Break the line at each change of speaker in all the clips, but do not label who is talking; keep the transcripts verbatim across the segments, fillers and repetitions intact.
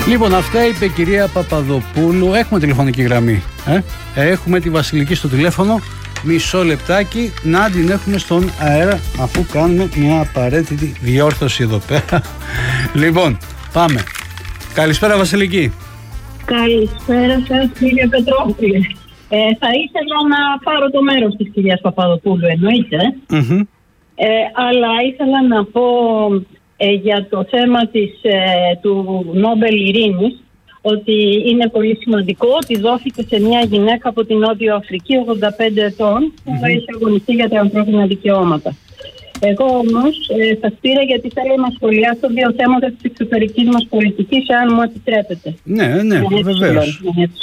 Λοιπόν, αυτά είπε η κυρία Παπαδοπούλου. Έχουμε τηλεφωνική γραμμή. Ε? Έχουμε τη Βασιλική στο τηλέφωνο. Μισό λεπτάκι να την έχουμε στον αέρα, αφού κάνουμε μια απαραίτητη διόρθωση εδώ πέρα. Λοιπόν, πάμε. Καλησπέρα, Βασιλική.
Καλησπέρα σας, κύριε Πετρόπουλε. Ε, θα ήθελα να πάρω το μέρος της κυρίας Παπαδοπούλου, εννοείται. Mm-hmm. Ε, αλλά ήθελα να πω ε, για το θέμα της, ε, του Νόμπελ Ειρήνης, ότι είναι πολύ σημαντικό ότι δόθηκε σε μια γυναίκα από την Νότιο Αφρική ογδόντα πέντε ετών που mm-hmm. έχει αγωνιστεί για τα ανθρώπινα δικαιώματα. Εγώ όμως ε, σας πήρα γιατί θέλω να σχολιάσω δύο θέματα της εξωτερικής μας πολιτικής, αν μου επιτρέπετε.
Ναι, ναι, βεβαίως.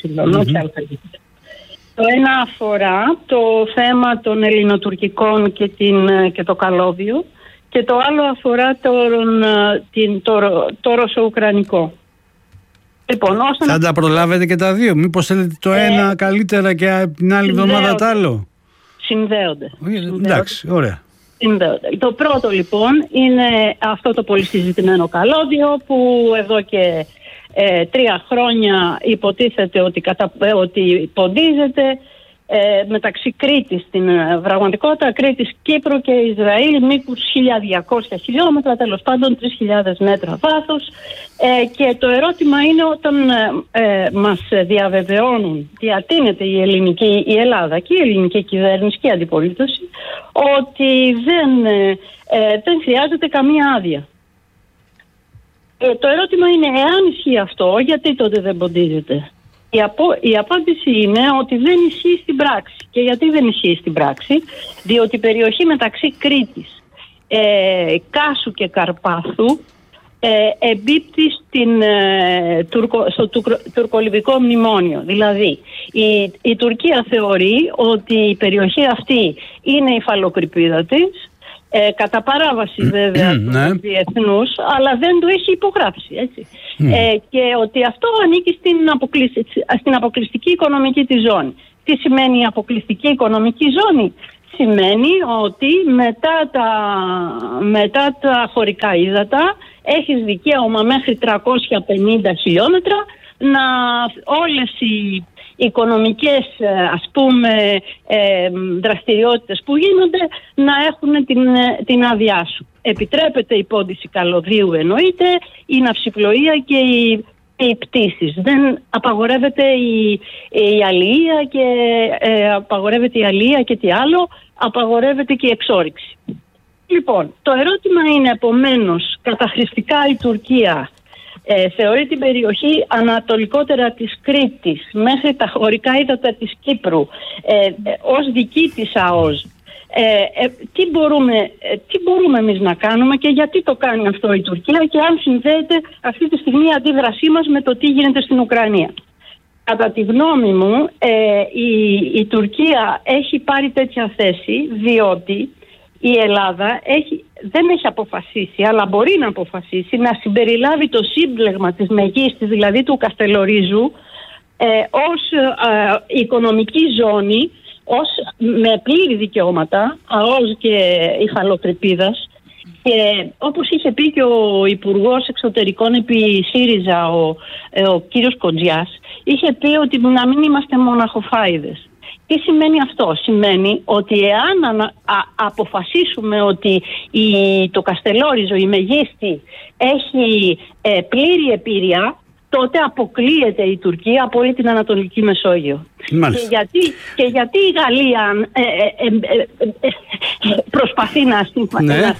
Το ένα αφορά το θέμα των ελληνοτουρκικών και, την, και το καλώδιο, και το άλλο αφορά το, την, το, το ρωσο-ουκρανικό. Λοιπόν,
θα τα προλάβετε και τα δύο? Μήπως θέλετε το ε, ένα καλύτερα και την άλλη εβδομάδα το άλλο?
Συνδέονται.
Εντάξει, ωραία.
Συνδέονται. Το πρώτο λοιπόν είναι αυτό το πολύ συζητημένο καλώδιο που εδώ και ε, τρία χρόνια υποτίθεται ότι, κατα, ε, ότι ποντίζεται ε, μεταξύ Κρήτης, στην ε, πραγματικότητα Κρήτης, Κύπρου και Ισραήλ, μήκους χίλια διακόσια χιλιόμετρα, τέλος πάντων τρεις χιλιάδες μέτρα βάθος, ε, και το ερώτημα είναι όταν ε, ε, μας διαβεβαιώνουν, διατείνεται η, ελληνική, η Ελλάδα και η ελληνική κυβέρνηση και η αντιπολίτευση ότι δεν, ε, ε, δεν χρειάζεται καμία άδεια. Ε, το ερώτημα είναι, εάν ισχύει αυτό, γιατί τότε δεν ποντίζεται? Η, απο, η απάντηση είναι ότι δεν ισχύει στην πράξη. Και γιατί δεν ισχύει στην πράξη? Διότι η περιοχή μεταξύ Κρήτης, ε, Κάσου και Καρπάθου ε, εμπίπτει στην, ε, τουρκο, στο τουρκο, τουρκολιβικό μνημόνιο. Δηλαδή η, η Τουρκία θεωρεί ότι η περιοχή αυτή είναι η υφαλοκρηπίδα της, Ε, κατά παράβαση βέβαια του διεθνούς, αλλά δεν το έχει υπογράψει, έτσι. Mm. Ε, και ότι αυτό ανήκει στην, αποκλεισ... στην αποκλειστική οικονομική της ζώνη. Τι σημαίνει η αποκλειστική οικονομική ζώνη? Σημαίνει ότι μετά τα, μετά τα χωρικά ύδατα έχεις δικαίωμα μέχρι τριακόσια πενήντα χιλιόμετρα να όλες οι οικονομικές, ας πούμε, ε, δραστηριότητες που γίνονται να έχουν την, την άδειά σου. Επιτρέπεται η πόντιση καλωδίου, εννοείται, η ναυσιπλοεία και οι, οι πτήσεις. Δεν απαγορεύεται η, η αλληλεία και ε, απαγορεύεται η αλληλεία και τι άλλο, απαγορεύεται και η εξόρυξη. Λοιπόν, το ερώτημα είναι επομένως, καταχρηστικά η Τουρκία Ε, θεωρεί την περιοχή ανατολικότερα της Κρήτης μέχρι τα χωρικά ύδατα της Κύπρου ε, ε, ως δική της ΑΟΣ. Ε, ε, τι, μπορούμε, ε, τι μπορούμε εμείς να κάνουμε και γιατί το κάνει αυτό η Τουρκία και αν συνδέεται αυτή τη στιγμή η αντίδρασή μας με το τι γίνεται στην Ουκρανία? Κατά τη γνώμη μου ε, η, η Τουρκία έχει πάρει τέτοια θέση διότι η Ελλάδα έχει, δεν έχει αποφασίσει, αλλά μπορεί να αποφασίσει να συμπεριλάβει το σύμπλεγμα της Μεγίστης, δηλαδή του Καστελορίζου, ε, ως ε, οικονομική ζώνη, ως, με πλήρη δικαιώματα, ΑΟΣ και υφαλοκρηπίδας. Και όπως είχε πει και ο Υπουργός Εξωτερικών επί ΣΥΡΙΖΑ, ο, ε, ο κύριος Κοντζιάς, είχε πει ότι να μην είμαστε μοναχοφάιδες. Τι σημαίνει αυτό? Σημαίνει ότι εάν α, α, αποφασίσουμε ότι η, το Καστελόριζο, η Μεγίστη έχει ε, πλήρη επίρρεια, τότε αποκλείεται η Τουρκία από όλη την Ανατολική Μεσόγειο. Και γιατί, και γιατί η Γαλλία ε, ε, ε, ε, ε, προσπαθεί να, ναι. να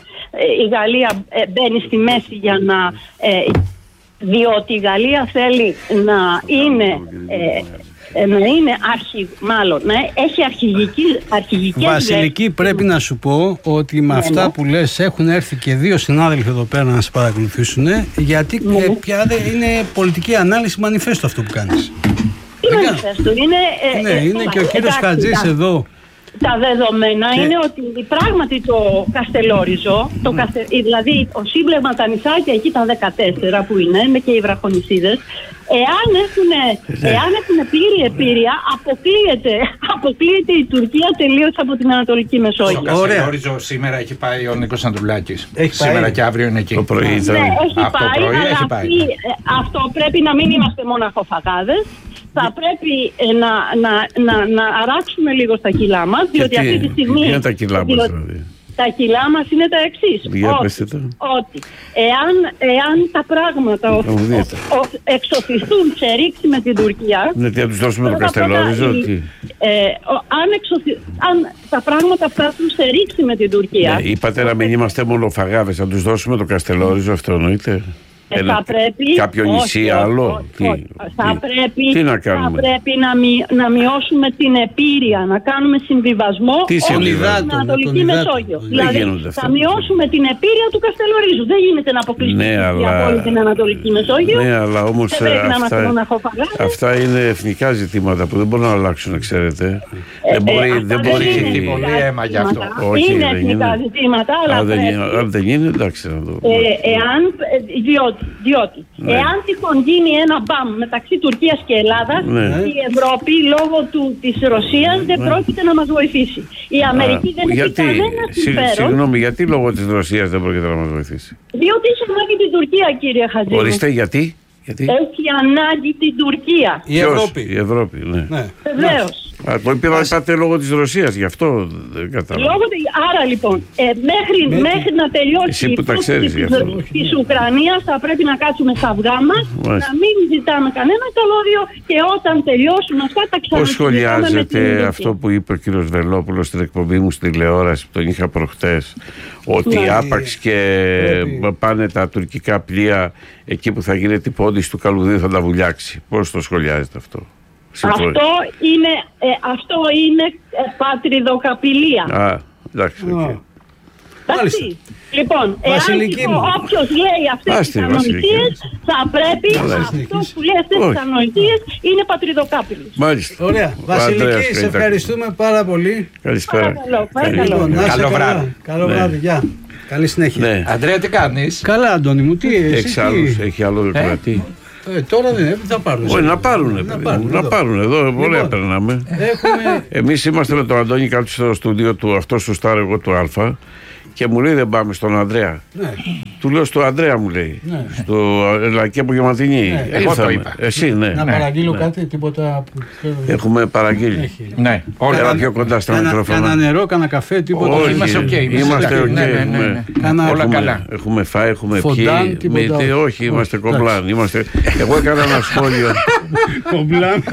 η Γαλλία ε, μπαίνει στη μέση για να... Ε, διότι η Γαλλία θέλει να είναι... Ε, να είναι αρχι... μάλλον, να έχει αρχηγική, αρχηγικές...
Βασιλική, λέξεις. Πρέπει να σου πω ότι με ναι, αυτά ναι. που λες έχουν έρθει και δύο συνάδελφοι εδώ πέρα να σε παρακολουθήσουν, γιατί ναι. ε, πια είναι πολιτική ανάλυση μανιφέστο αυτό που κάνεις.
Τι μανιφέστο, είναι...
Ναι, ε, είναι ε, και ο κύριος Χατζής εδώ
τα δεδομένα και... είναι ότι πράγματι το Καστελόριζο, το καστε... δηλαδή το σύμπλεγμα τα νησάκια εκεί τα δεκατέσσερα που είναι, με και οι βραχονησίδες, εάν έχουν, εάν έχουν πλήρη επίρρεια, αποκλείεται, αποκλείεται η Τουρκία τελείως από την Ανατολική Μεσόγειο.
Στο Καστελόριζο σήμερα έχει πάει ο Νίκος Ανδρουλάκης. Σήμερα πάει. Και αύριο είναι εκεί.
Το πρωί,
ναι, έχει
αυτό
πάει,
πρωί
αλλά
έχει πάει.
Αυτή, αυτό πρέπει να μην είμαστε μοναχοφαγάδες. Θα πρέπει ε, να, να, να, να αράξουμε λίγο στα κιλά μας, διότι αυτή τη στιγμή...
Τι είναι τα κιλά μας δηλαδή?
Τα κιλά μας είναι τα εξής. Ότι, ότι εάν, εάν τα πράγματα ο, ο, ο, εξοφιστούν σε ρήξη με την Τουρκία...
Ναι, τι να τους δώσουμε το Καστελόριζο, τι...
Ε, ο, αν, εξοφι, αν τα πράγματα φτάσουν σε ρήξη με την Τουρκία...
Ναι, είπατε να μην είμαστε μονοφαγάδες, να τους δώσουμε το Καστελόριζο, αυτό εννοείται?
Ε,
Ένα,
θα πρέπει,
κάποιο νησί όχι, άλλο.
Όχι,
τι,
όχι. Θα,
τι,
πρέπει,
τι να κάνουμε?
θα πρέπει να, μει, να μειώσουμε την επίρρεια, να κάνουμε συμβιβασμό στην Ανατολική Μεσόγειο. Δηλαδή θα μειώσουμε την επίρρεια του Καστελορίζου. Δεν γίνεται να αποκλείσουμε
ναι,
αλλά... από όλη την Ανατολική Μεσόγειο.
Ναι, αλλά όμως αυτά, αυτά είναι εθνικά ζητήματα που δεν μπορούν να αλλάξουν, ξέρετε.
Ε,
δεν μπορεί...
Ε,
δεν μπορεί...
Έχει πολύ αίμα γι' αυτό.
Είναι εθνικά ζητήματα, αλλά
αν δεν γίνει, εντάξει να το...
Εάν, διότι Διότι ναι. εάν τυχόν γίνει ένα μπαμ μεταξύ Τουρκίας και Ελλάδας, ναι. η Ευρώπη λόγω του, της Ρωσίας δεν ναι. πρόκειται να μας βοηθήσει. Η Αμερική Α, δεν
γιατί,
έχει κανένα συμφέρον.
Συγγνώμη, γιατί λόγω της Ρωσίας δεν πρόκειται να μας βοηθήσει?
Διότι έχει ανάγκη την Τουρκία, κύριε Χατζή.
Ορίστε, γιατί? γιατί?
Έχει ανάγκη την Τουρκία.
Η Ευρώπη.
Η Ευρώπη, ναι. ναι.
Βεβαίως.
Είπατε λόγω της Ρωσίας, γι' αυτό δεν κατάλαβα.
Άρα λοιπόν, ε, μέχρι, μέχρι, μέχρι να τελειώσει η υπόθεση της Ουκρανίας θα πρέπει να κάτσουμε στα αυγά μας, να μην ζητάμε κανένα καλώδιο και όταν τελειώσουν αυτά τα ξανασυζητάμε.
Πώς σχολιάζετε αυτό που είπε ο κύριος Βελόπουλος στην εκπομπή μου στην τηλεόραση που τον είχα προχτές, ότι ναι, άπαξ και πρέπει. πάνε τα τουρκικά πλοία εκεί που θα γίνεται η πόντιση του καλουδίου θα τα βουλιάξει? Πώς το σχολιάζετε αυτό?
Αυτό είναι, ε, αυτό είναι ε, πατριδοκαπηλεία.
Α, εντάξει. Okay.
Εντάξει. Λοιπόν, εάν όποιος λέει αυτές τις ανοησίες, θα πρέπει αυτός που λέει αυτές τις ανοησίες είναι πατριδοκάπηλος.
Μάλιστα.
Ωραία. Βασιλική, σε ευχαριστούμε πάρα πολύ.
Καλησπέρα.
Παρακαλώ.
Καλό βράδυ.
Καλό βράδυ. Γεια. Καλή συνέχεια.
Ναι. Αντρέα, τι κάνεις?
Καλά, Αντώνη μου, τι εσύ?
Έχεις άλλους, έχει άλλο κρατή.
Ε, τώρα δεν θα πάρουν.
Όχι, να πάρουν, να πάρουν, να πάρουν εδώ. Λοιπόν, ωραία, περνάμε. Έχουμε... Εμείς είμαστε με τον Αντώνη κάτω στο στούντιο του, αυτό στο Στάρ, εγώ του Α. Και μου λέει δεν πάμε στον Ανδρέα.
Ναι.
Του λέω στο Ανδρέα, μου λέει. Ναι. Στο Ελλακή Απογευματινή.
Ναι. Εγώ το είπα.
Εσύ, ναι.
Να
ναι.
παραγγείλω
ναι.
κάτι, τίποτα.
Έχουμε παραγγείλει. Έχει.
Ναι.
Όλα Κάνα, πιο κοντά στα
κάνα,
μικρόφωνα.
Κάνα νερό, κάνα καφέ, τίποτα.
Όχι, είμαστε οκ. Okay,
είμαστε οκ. Okay,
ναι, ναι, ναι,
ναι.
Όλα
έχουμε,
καλά.
Έχουμε φάει, έχουμε
Φοντάν,
πιει. Με, όχι, είμαστε κομπλάν. Είμαστε... Εγώ έκανα ένα σχόλιο.
Κομπλάν.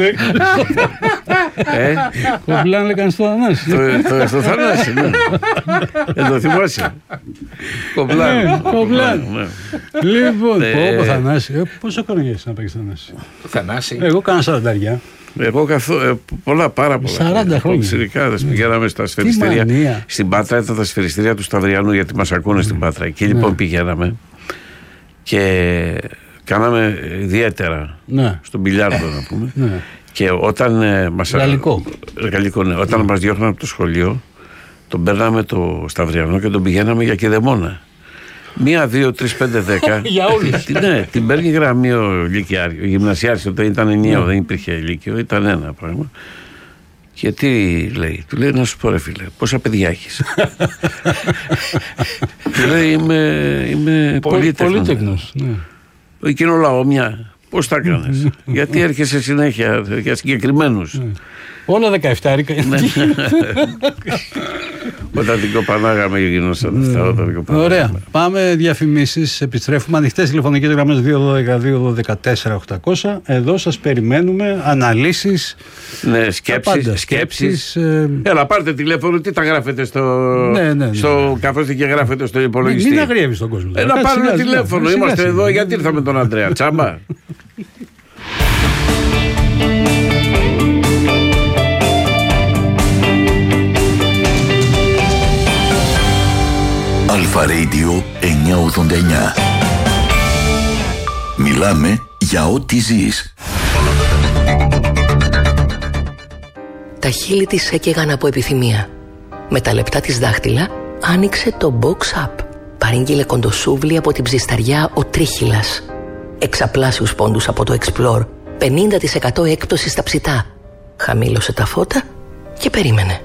Κομπλάν έκανε στο Θανάση.
Στο Θανάση, ναι. Δεν το θυμάσαι.
Κομπλάν. Κομπλάν. Λοιπόν, πω Θανάση. Πόσο χρόνο έχεις να παίξεις Θανάση?
Θανάση.
Εγώ κάνα σαραντάρια.
Εγώ καθόλου, πολλά, πάρα πολλά.
σαράντα χρόνια.
Ξηρικάδες, πηγαίναμε στα σφαιριστήρια. Στην Πάτρα ήταν τα σφαιριστήρια του Σταυριανού, γιατί μας ακούνε στην Πάτρα. Εκεί λοιπόν πηγαίναμε και κάναμε ιδιαίτερα στον μπιλιάρδο, να πούμε. Και όταν ε, μας...
Γαλλικό.
Γαλλικό, ναι. Όταν μας διώχναν από το σχολείο, τον παίρναμε το Σταυριανό και τον πηγαίναμε για Κηδεμόνα. Μία, δύο, τρεις, πέντε, δέκα.
Για όλους.
Ναι, την παίρνει γραμμή ο Λυκειάρης. Ο γυμνασιάρης όταν ήταν ενιαίο, δεν υπήρχε λύκειο, ήταν ένα πράγμα. Και τι λέει, του λέει να σου πω ρε φίλε, πόσα παιδιά έχεις? Του λέει είμαι, είμαι πολύτεχνος.
Πολύτεχνος, ναι.
Εκείνο λαό μια. Πώς τα έκανες? Γιατί έρχεσαι συνέχεια για συγκεκριμένους?
Όλα δεκαεπτά έρικα.
Όταν την κοπανάγαμε γινόταν αυτά.
Ωραία. Πάμε διαφημίσεις. Επιστρέφουμε. Ανοιχτές τηλεφωνικές γραμμές δύο δώδεκα δύο δώδεκα τέσσερα οκτακόσια. Εδώ σας περιμένουμε. Αναλύσεις.
Ναι, σκέψεις. σκέψεις. Ε... Έλα, πάρτε τηλέφωνο. Τι τα γράφετε στο. Ναι, ναι, ναι. στο... Καθώς και γράφετε στο υπολογιστή.
Μην αγριεύεις τον κόσμο.
Έλα, πάρουμε τηλέφωνο. Είμαστε εδώ. Γιατί ήρθαμε τον Ανδρέα? Τσάμπα.
Αλφα Radio εννιακόσια ογδόντα εννιά. Μιλάμε για ό,τι ζεις.
Τα χείλη της έκαιγαν από επιθυμία. Με τα λεπτά της δάχτυλα άνοιξε το Box Up. Παρήγγειλε κοντοσούβλι από την ψισταριά ο Τρίχυλας. Εξαπλάσιους πόντους από το Explore. πενήντα τοις εκατό έκπτωση στα ψητά. Χαμήλωσε τα φώτα και περίμενε.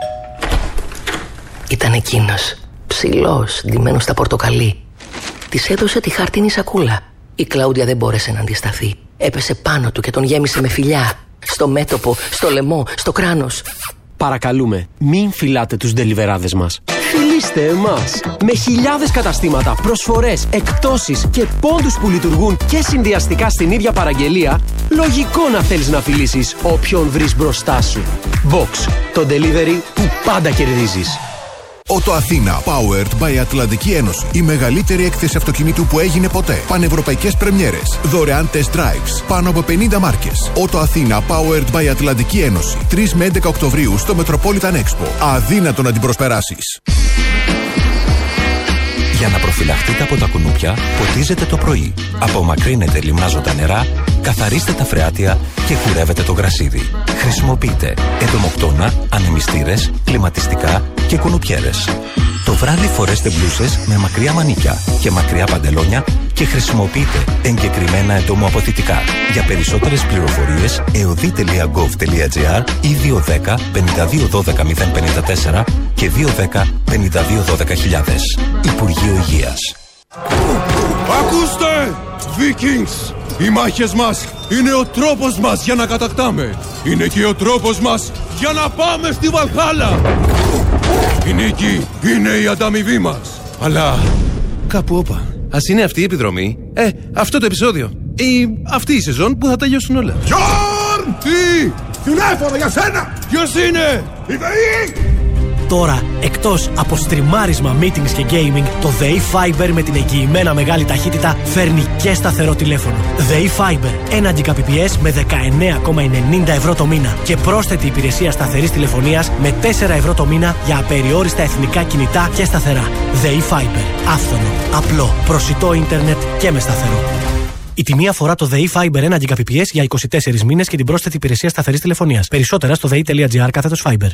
Ήταν εκείνος, ψηλός, ντυμένος στα πορτοκαλί. Της έδωσε τη χάρτινη σακούλα. Η Κλάουντια δεν μπόρεσε να αντισταθεί. Έπεσε πάνω του και τον γέμισε με φιλιά. Στο μέτωπο, στο λαιμό, στο κράνος.
Παρακαλούμε, μην φυλάτε τους ντελιβεράδες μας. Φιλήστε εμάς. Με χιλιάδες καταστήματα, προσφορές, εκπτώσεις και πόντους που λειτουργούν και συνδυαστικά στην ίδια παραγγελία, λογικό να θέλεις να φιλήσεις όποιον βρεις μπροστά σου. Box, το delivery που πάντα κερδίζεις.
Ότο Αθήνα, powered by Ατλαντική Ένωση. Η μεγαλύτερη έκθεση αυτοκινήτου που έγινε ποτέ. Πανευρωπαϊκές πρεμιέρες. Δωρεάν test drives. Πάνω από πενήντα μάρκες. Ότο Αθήνα, powered by Ατλαντική Ένωση. τρεις με έντεκα Οκτωβρίου στο Metropolitan Expo. Αδύνατο να την προσπεράσεις.
Για να προφυλαχτείτε από τα κουνούπια, ποτίζετε το πρωί. Απομακρύνετε λιμνάζοντα νερά, καθαρίστε τα φρεάτια και κουρεύετε το γρασίδι. Χρησιμοποιείτε εντομοκτώνα, ανεμιστήρες, κλιματιστικά και κουνουπιέρες. Το βράδυ φορέστε μπλούσες με μακριά μανίκια και μακριά παντελόνια και χρησιμοποιείτε εγκεκριμένα εντομοαποθητικά. Για περισσότερες πληροφορίες εωδή τελεία γκοβ τελεία τζι άρ ή δύο ένα μηδέν πέντε δύο ένα δύο μηδέν πέντε τέσσερα και δύο ένα μηδέν πέντε δύο ένα δύο χιλιάδες. Υπουργείο Υγείας.
Ακούστε! Vikings! Οι μάχες μας είναι ο τρόπος μας για να κατακτάμε. Είναι και ο τρόπος μας για να πάμε στη Βαλχάλα. Η νίκη είναι η ανταμοιβή μας. Αλλά κάπου όπα. Ας είναι αυτή η επιδρομή. Ε, αυτό το επεισόδιο. Ή αυτή η σεζόν που θα τελειώσουν όλα. Γιόρν! Τι! Τηλέφωνο για σένα! Ποιος είναι? Η ΔΕΗ!
Τώρα, εκτός από στριμάρισμα, meetings και gaming, το ΔΕΗ Fiber με την εγγυημένα μεγάλη ταχύτητα φέρνει και σταθερό τηλέφωνο. ΔΕΗ Fiber, ένα Gbps με δεκαεννέα κόμμα ενενήντα ευρώ το μήνα και πρόσθετη υπηρεσία σταθερής τηλεφωνίας με τέσσερα ευρώ το μήνα για απεριόριστα εθνικά κινητά και σταθερά. ΔΕΗ Fiber, άφθονο, απλό, προσιτό ίντερνετ και με σταθερό. Η τιμή αφορά το ΔΕΗ Fiber ένα Gbps για είκοσι τέσσερις μήνες και την πρόσθετη υπηρεσία σταθερής τηλεφωνίας. Περισσότερα στο δei.gr κάθετος Fiber.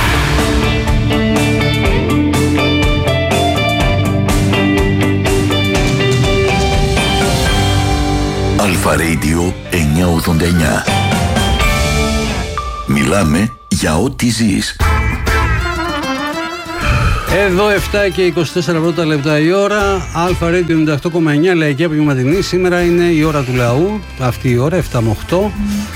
Αλφα Radio εννιακόσια ογδόντα εννιά. Μιλάμε για ό,τι ζεις.
Εδώ εφτά και είκοσι τέσσερα πρώτα λεπτά η ώρα. Αλφα Radio ενενήντα οκτώ κόμμα εννιά, λαϊκή απογευματινή. Σήμερα είναι η ώρα του λαού. Αυτή η ώρα, εφτά με οκτώ.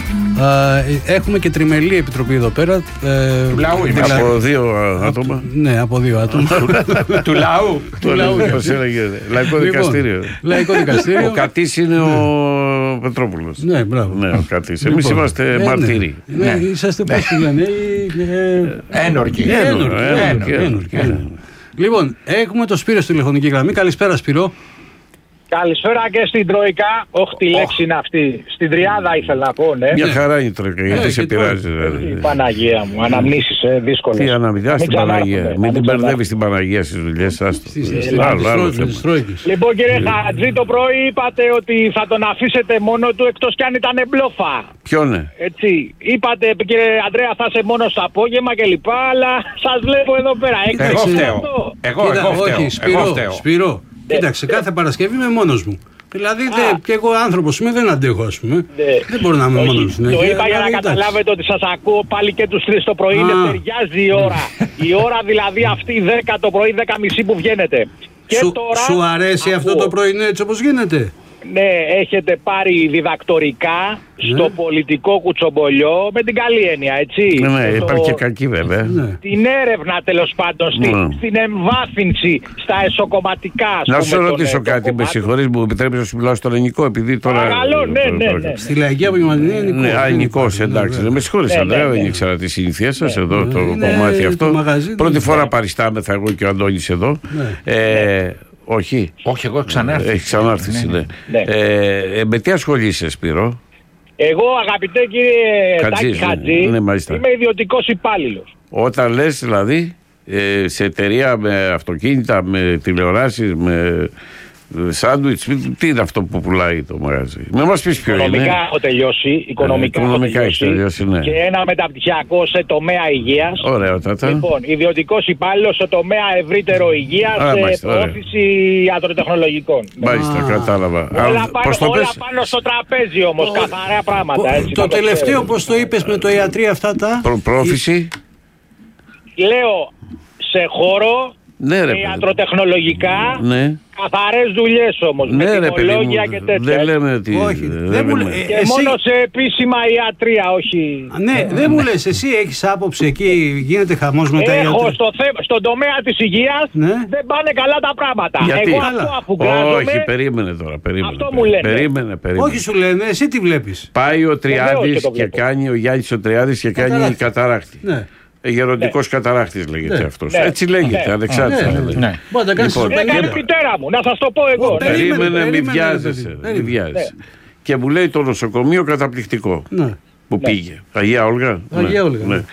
Ε, έχουμε και τριμελή επιτροπή εδώ πέρα. Ε,
του λαού είναι.
Δηλαδή, από δύο άτομα.
Ναι, από δύο άτομα.
Του λαού.
Του λαού. Λαϊκό δικαστήριο.
Λαϊκό δικαστήριο.
Ο Κατής είναι ο Πετρόπουλος.
Ναι, μπράβο.
Ναι, ο Κατής. Εμείς είμαστε μαρτύροι.
Ναι, είσαστε πώς το λένε.
Ένορκοι.
Ένορκοι. Λοιπόν, έχουμε το Σπύρο στη τηλεφωνική γραμμή. Καλησπέρα, Σπύρο.
Καλησπέρα και στην Τροϊκά. Όχι, τη λέξη είναι αυτή. Στην Τριάδα ήθελα να πω, ναι.
Μια χαρά είναι η Τροϊκά, γιατί σε πειράζει.
Η Παναγία μου, αναμνήσεις δύσκολες.
Τι αναμνήσεις στην Παναγία. Μην την μπερδεύεις την Παναγία στις δουλειές σας.
Λοιπόν, κύριε Χατζή, το πρωί είπατε ότι θα τον αφήσετε μόνο του εκτός κι αν ήταν μπλόφα.
Ποιον?
Έτσι. Είπατε, κύριε Αντρέα, θα είσαι μόνο στο απόγευμα κλπ. Αλλά σας βλέπω εδώ πέρα.
Εγώ φταίω. Εγώ φταίω.
Σπύρο. Κοίταξε, κάθε Παρασκευή είμαι μόνος μου. Δηλαδή, δε, και εγώ άνθρωπος είμαι, δεν αντέχω, ας πούμε. Ναι. Δεν μπορώ να είμαι μόνος μου.
Το είπα για να καταλάβετε ότι σας ακούω πάλι και τους τρεις το πρωί. Είναι ταιριάζει η ώρα. Η ώρα δηλαδή αυτή δέκα το πρωί, δέκα και μισή που βγαίνετε. Και
σου,
τώρα,
σου αρέσει ακούω. Αυτό το πρωινό έτσι όπως γίνεται?
Ναι, έχετε πάρει διδακτορικά ναι. στο πολιτικό κουτσομπολιό με την καλή έννοια, έτσι.
Ναι, ναι,
στο...
υπάρχει και κακή βέβαια.
Ναι. Την έρευνα τέλος πάντων, ναι. στην, στην εμβάθυνση στα εσωκομματικά.
Να σου ρωτήσω κάτι, με συγχωρείς, μου επιτρέπεις να σου μιλάω στο ελληνικό, επειδή τώρα.
Παρακαλώ, ναι, ναι, ναι.
Στη λαϊκή απογευματινή ελληνικό.
Ναι, ελληνικός, εντάξει. Με συγχωρείς, Ανδρέα, δεν ήξερα τη συνήθεια σας εδώ, το κομμάτι αυτό. Πρώτη φορά παριστάμεθα εγώ και ο Αντώνης εδώ. Όχι.
Όχι, εγώ ξανάρθει.
Έχει ξανάρθει, ναι. ναι. Ε, με τι ασχολείσαι, Σπύρο?
Εγώ, αγαπητέ κύριε Τάκη Χατζή,
ναι,
είμαι ιδιωτικός υπάλληλος.
Όταν λες δηλαδή, ε, σε εταιρεία με αυτοκίνητα, με τηλεοράσεις, με Σάντουιτς, τι είναι αυτό που πουλάει το μαγαζί? Με μας πεις ποιο είναι.
Οικονομικά έχω τελειώσει. Οικονομικά,
ε, οικονομικά
έχω τελειώσει,
τελειώσει, ναι.
Και ένα μεταπτυχιακό σε τομέα υγείας.
Ωραία, τάτα.
Λοιπόν, ιδιωτικός υπάλληλος σε τομέα ευρύτερο υγείας, σε προώθηση ιατροτεχνολογικών.
Μάλιστα, ναι. Κατάλαβα.
Όλα, Α, πάνω, το όλα πες... πάνω στο τραπέζι όμως, ο... καθαρά πράγματα.
Ο...
Έτσι,
το τελευταίο, πώς το είπες με το ιατρία αυτά τα.
Προ, πρόφηση.
Λέω, σε χώρο.
Ναι, ρε,
ιατροτεχνολογικά,
ναι.
Καθαρές δουλειές όμως,
ναι,
με τιμολόγια και τέτοια.
Δεν λέμε ότι...
Όχι,
δεν
δεν μου
λέ... Και εσύ... μόνο σε επίσημα ιατρία, όχι...
Ναι, ε, δεν μου λες, εσύ έχεις άποψη εκεί, γίνεται χαμός με τα ιατρία.
Έχω στο θε... στον τομέα της υγείας, ναι. Δεν πάνε καλά τα πράγματα.
Γιατί?
Εγώ αυτό αφουγκράζομαι...
Όχι, περίμενε τώρα, περίμενε.
Αυτό μου λένε.
Περίμενε, περίμενε.
Όχι σου λένε, εσύ τι βλέπεις.
Πάει ο Τριάδης και, και κάνει, ο Γιάννης ο Τριάδης και κάνει καταράκτη. καταράκτη. Ναι. Γεροντικός ναι. καταράχτης λέγεται ναι. αυτός. Ναι. Έτσι λέγεται, ναι. ανεξάρτητα. Ναι. Ναι. Ναι.
Μπορεί να κάνεις λοιπόν, έκανε η μητέρα μου, να σας το πω εγώ.
Ναι. Περίμενε, μη βιάζεσαι. Μη βιάζεσαι. Και μου λέει το νοσοκομείο καταπληκτικό ναι. που ναι. πήγε. Αγία Όλγα.
Αγία Όλγα. Ναι. Ναι.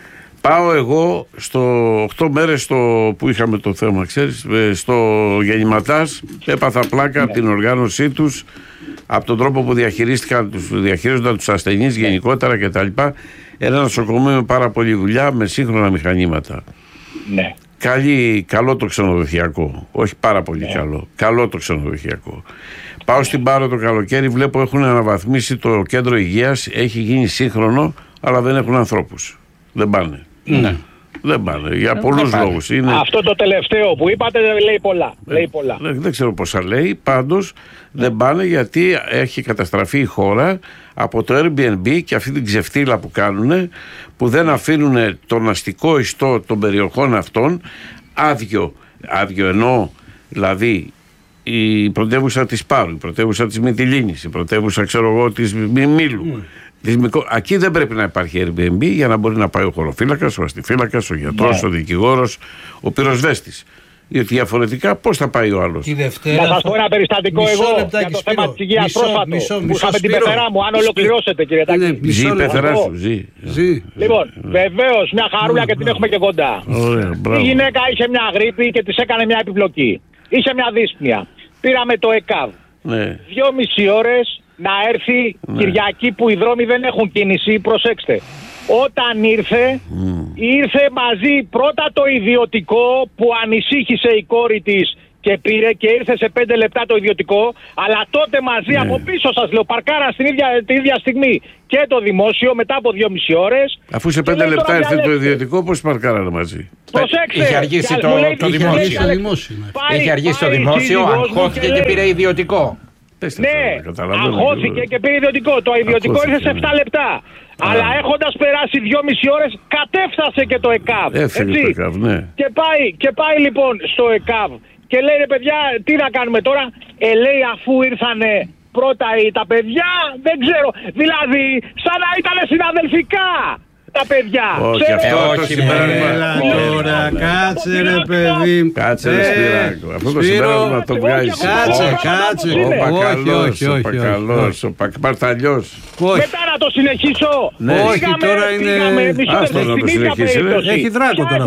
Πάω εγώ στο οκτώ μέρες στο, που είχαμε το θέμα, ξέρεις, στο Γεννηματάς, έπαθα πλάκα ναι. από την οργάνωσή τους, από τον τρόπο που διαχειρίστηκαν, τους, διαχειρίζονταν τους ασθενείς γενικότερα κτλ. Ένα νοσοκομείο με πάρα πολλή δουλειά, με σύγχρονα μηχανήματα.
Ναι.
Καλή, καλό το ξενοδοχειακό. Όχι πάρα πολύ ναι. καλό. Καλό το ξενοδοχειακό. Πάω στην Πάρο το καλοκαίρι, βλέπω έχουν αναβαθμίσει το κέντρο υγείας, έχει γίνει σύγχρονο, αλλά δεν έχουν ανθρώπους. Δεν πάνε.
Ναι.
Δεν πάνε, για πολλούς λόγους. Είναι...
Αυτό το τελευταίο που είπατε λέει πολλά. Ε, λέει πολλά.
Δεν, δεν ξέρω πόσα λέει, πάντως ναι. δεν πάνε γιατί έχει καταστραφεί η χώρα από το Airbnb και αυτή την ξεφτύλα που κάνουν, που δεν αφήνουν τον αστικό ιστό των περιοχών αυτών άδειο. Άδειο εννοώ, δηλαδή η πρωτεύουσα της Πάρου, η πρωτεύουσα της Μυτιλήνης, η πρωτεύουσα ξέρω εγώ της Μήλου. Mm. Εκεί δεν πρέπει να υπάρχει Airbnb για να μπορεί να πάει ο χωροφύλακας, ο αστιφύλακας, ο γιατρός, yeah. ο δικηγόρος, ο πυροσβέστης. Γιατί διαφορετικά πώς θα πάει ο άλλος.
Να σας πω ένα περιστατικό μισό εγώ λεπτάκι, για το θέμα της υγείας πρόσφατο. Μισό, μισό, που είχαμε την πεθερά μου, αν ολοκληρώσετε κύριε Τάκη.
Ζει η πεθερά σου, ζει.
ζει.
Λοιπόν, βεβαίως μια χαρούλα και την έχουμε και κοντά. Η γυναίκα είχε μια γρίπη και της έκανε μια επιπλοκή. Είχε μια δύσπνοια. Πήραμε το ΕΚΑΒ. Δυόμιση ώρες να έρθει ναι. Κυριακή που οι δρόμοι δεν έχουν κίνηση, προσέξτε. Όταν ήρθε, mm. ήρθε μαζί πρώτα το ιδιωτικό που ανησύχησε η κόρη της και πήρε και ήρθε σε πέντε λεπτά το ιδιωτικό, αλλά τότε μαζί ναι. από πίσω σας λέω, παρκάρα στην ίδια, την ίδια στιγμή και το δημόσιο μετά από δυόμιση ώρες.
Αφού σε πέντε λεπτά ήρθε το ιδιωτικό, πώς παρκάρανε μαζί.
Προσέξτε.
Είχε αργήσει το, το, το δημόσιο. Είχε αργήσει το δημόσιο, αγχώθηκε και πήρε ιδιωτικό.
Ναι, αγχώθηκε και πήρε ιδιωτικό. Το ιδιωτικό ήρθε σε επτά λεπτά. Α. Αλλά έχοντας περάσει δυόμιση ώρες κατέφτασε και το ΕΚΑΒ.
Έφυγε το ΕΚΑΒ, ναι.
Και πάει, και πάει λοιπόν στο ΕΚΑΒ και λέει ρε παιδιά τι να κάνουμε τώρα. Ε, λέει αφού ήρθανε πρώτα τα παιδιά, δεν ξέρω. Δηλαδή σαν να ήταν συναδελφικά τα παιδιά.
Όχι, αυτό το συμπέρασμα.
Τώρα, κάτσε ρε παιδί.
Κάτσε ρε Σπυράκο. Αυτό το συμπέρασμα το βγάζεις.
Κάτσε, κάτσε.
Ο Πακαλός, ο Πακαλός, ο Παρταλιός.
Μετά να το συνεχίσω.
Όχι, τώρα είναι...
Άστο να το συνεχίσει.
Έχει δράκο τώρα.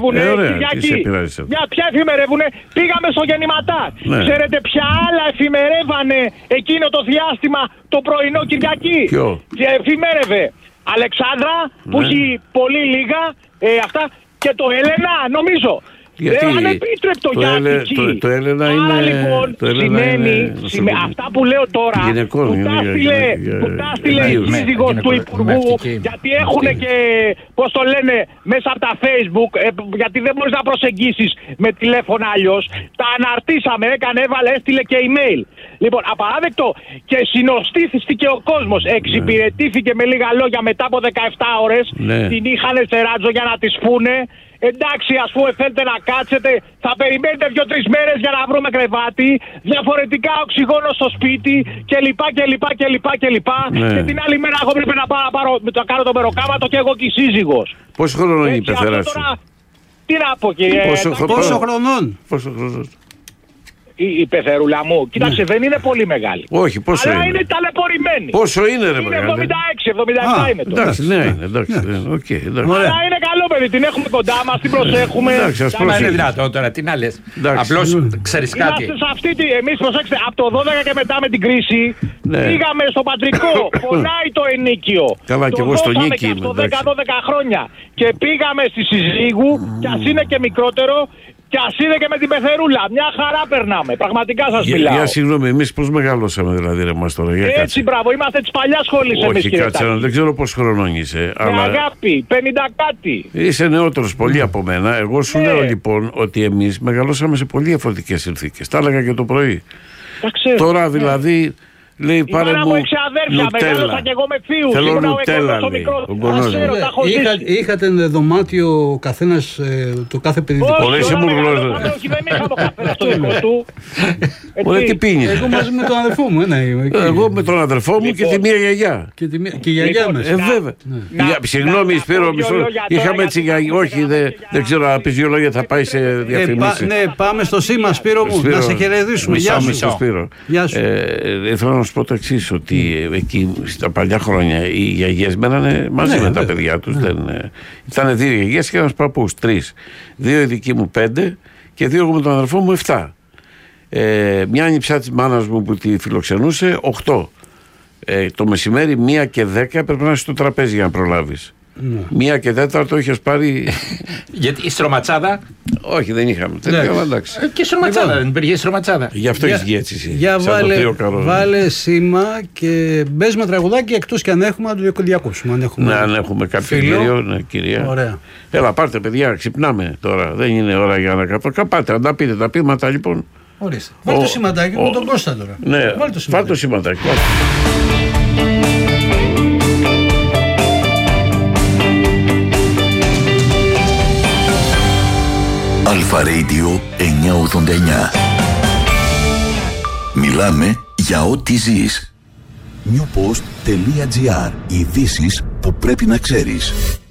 Ποια εφημερεύουνε, πήγαμε στο Γεννηματά. Ξέρετε ποια άλλα εφημερεύανε εκείνο το διάστημα το πρωινό Κυριακή. Και εφημέρευε Αλεξάνδρα, ναι. που έχει πολύ λίγα, ε, αυτά, και το Έλενα, νομίζω.
Γιατί
δεν ανεπίτρεπτο
το
για
Έλε, το, το Έλενα είναι...
Άρα λοιπόν, το σημαίνει, είναι, σημα, αυτά που λέω τώρα,
γυναικών,
που τα στείλε η σύζυγος του Υπουργού, γιατί έχουν και, πώς το λένε, μέσα από τα Facebook, ε, γιατί δεν μπορείς να προσεγγίσεις με τηλέφωνα αλλιώς, τα αναρτήσαμε, έκανε, έβαλε, έστειλε και email. Λοιπόν, απαράδεκτο, και συνοστήθηκε ο κόσμος, εξυπηρετήθηκε με λίγα λόγια μετά από δεκαεπτά ώρες,
ναι.
την είχανε σε ράτζο για να τις πούνε. Εντάξει, ας πούμε, θέλετε να κάτσετε, θα περιμένετε δύο-τρεις μέρες για να βρούμε κρεβάτι, διαφορετικά οξυγόνο στο σπίτι κλπ. κλπ. κλπ. κλπ.
Ναι.
Και την άλλη μέρα εγώ πρέπει να πάω να, πάρω, να κάνω το μεροκάματο και εγώ και η σύζυγος.
Πόσο χρόνο είναι η πεθερά σου?
Τώρα, τι να πω κύριε.
Πόσο, πόσο χρονών?
Πόσο χρονών?
Η, η πεθερούλα μου, κοίταξε, ναι. δεν είναι πολύ μεγάλη.
Όχι, πόσο
αλλά
είναι?
είναι ταλαιπωρημένη.
Πόσο είναι, ρε
Είναι εβδομήντα έξι εβδομήντα επτά είναι τώρα.
Εντάξει, ναι, είναι, εντάξει. Ναι. Okay, εντάξει.
Αλλά είναι καλό παιδί, την έχουμε κοντά μας, την προσέχουμε.
Εντάξει, ας προσέχουμε. Είναι δυνατό τώρα, τι να λες. Απλώς ξέρεις κάτι.
Είμαστε σε αυτή τη. Εμείς προσέξτε, από το δώδεκα και μετά με την κρίση ναι. πήγαμε στο πατρικό. Πονάει το ενίκιο.
Καλά, και εγώ στο νίκη είμαι.
Στο δέκα δώδεκα χρόνια. Και πήγαμε στη συζύγου, κι ας είναι και μικρότερο. Και ας είναι και με την πεθερούλα. Μια χαρά περνάμε. Πραγματικά σας
για,
μιλάω.
Για συγγνώμη, εμείς πώς μεγαλώσαμε δηλαδή ρε μας τώρα. Για
Έτσι,
κάτσε.
μπράβο. Είμαστε της παλιάς σχολής εμείς.
Όχι, κάτσε, δεν ξέρω πόσο χρονών είσαι.
Με
αλλά...
αγάπη, πενήντα κάτι.
Είσαι νεότερος πολύ από μένα. Εγώ σου
ναι.
λέω λοιπόν ότι εμείς μεγαλώσαμε σε πολύ διαφορετικές συνθήκες. Τα έλεγα και το πρωί. Τώρα δηλαδή. Λέει πάρε μου νουτέλα. Θέλω νουτέλα, λέει.
Είχα, είχατε ένα δωμάτιο ο καθένας, ε, το κάθε παιδί δικό
του. Ωραία, είσαι μουργλός.
Όχι, δεν είχαμε ο καθένας το δικό του.
Ωραία, τι πίνεις.
Εγώ μαζί με τον αδερφό μου.
Εγώ με τον αδερφό μου και τη μία γιαγιά.
Και η γιαγιά μας.
Ε, βέβαια. Συγγνώμη, Σπύρο, είχαμε έτσι γιαγιά. Όχι, δεν ξέρω, να πεις δύο λόγια, θα πάει σε διαφημίσεις.
Ναι, πάμε στο σήμα, Σπύρο μου, να σε χαιρετήσουμε. Γεια σου.
Θέλω να σου πω το εξής, ότι εκεί στα παλιά χρόνια οι γιαγιές μένανε μαζί ναι, με βέβαια. Τα παιδιά τους. Ναι. Ήταν δύο γιαγιές και ένας παππούς, τρεις. Δύο οι δικοί μου πέντε και δύο εγώ με τον αδερφό μου εφτά. Ε, μια ανιψιά της μάνας μου που τη φιλοξενούσε, οχτώ. Ε, το μεσημέρι μία και δέκα πρέπει να είσαι στο τραπέζι για να προλάβεις. Ναι. Μία και τέταρτο είχες πάρει.
Γιατί η στρωματσάδα.
Όχι, δεν είχαμε.
Ναι. Και στρωματσάδα δεν υπήρχε στρωματσάδα.
Γι' αυτό έχεις βγει έτσι εσύ.
Για βάλε, βάλε σήμα και μπες με τραγουδάκι εκτός και αν έχουμε να το διακόψουμε. Αν έχουμε,
ναι, αν έχουμε κάποιο κύριο, ναι, κυρία.
Ωραία.
Έλα, πάρτε παιδιά, ξυπνάμε τώρα. Δεν είναι ώρα για να κάτω. Πάτε, να τα πείτε τα πείματα λοιπόν.
Ορίστε. Βάλτε το σηματάκι με τον Κώστα τώρα.
Ναι, βάλτε το σηματάκι.
Αλφα Radio εννιακόσια ογδόντα εννιά. Μιλάμε για ό,τι ζεις. newpost.gr. Ειδήσεις που πρέπει να ξέρεις.